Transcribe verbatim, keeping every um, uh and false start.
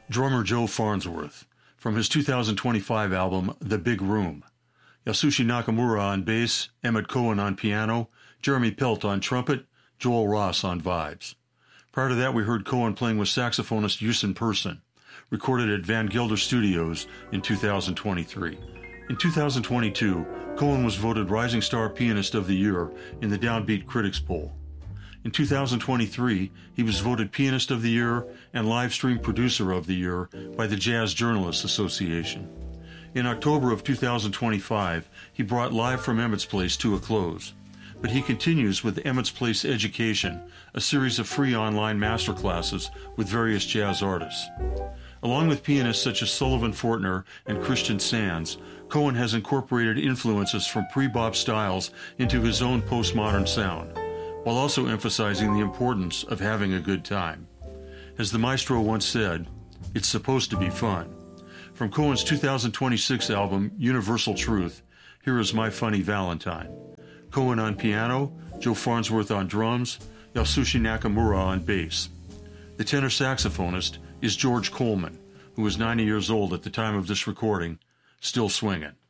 drummer Joe Farnsworth, from his two thousand twenty-five album The Big Room. Yasushi Nakamura on bass, Emmett Cohen on piano, Jeremy Pelt on trumpet, Joel Ross on vibes. Prior to that, we heard Cohen playing with saxophonist Houston Person, recorded at Van Gelder Studios in two thousand twenty-three. In two thousand twenty-two, Cohen was voted Rising Star Pianist of the Year in the Downbeat Critics Poll. In two thousand twenty-three, he was voted Pianist of the Year and Livestream Producer of the Year by the Jazz Journalists Association. In October of two thousand twenty-five, he brought Live from Emmett's Place to a close, but he continues with Emmett's Place Education, a series of free online masterclasses with various jazz artists. Along with pianists such as Sullivan Fortner and Christian Sands, Cohen has incorporated influences from pre-bop styles into his own postmodern sound, while also emphasizing the importance of having a good time. As the maestro once said, "It's supposed to be fun." From Cohen's two thousand twenty-six album, Universal Truth, here is My Funny Valentine. Cohen on piano, Joe Farnsworth on drums, Yasushi Nakamura on bass. The tenor saxophonist is George Coleman, who was ninety years old at the time of this recording, still swinging.